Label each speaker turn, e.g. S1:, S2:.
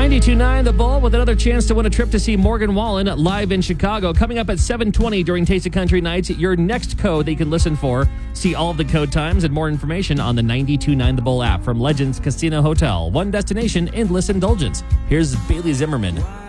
S1: 92.9 The Bull with another chance to win a trip to see Morgan Wallen live in Chicago. Coming up at 7:20 during Taste of Country Nights, your next code that you can listen for. See all of the code times and more information on the 92.9 The Bull app from Legends Casino Hotel. One destination, endless indulgence. Here's Bailey Zimmerman.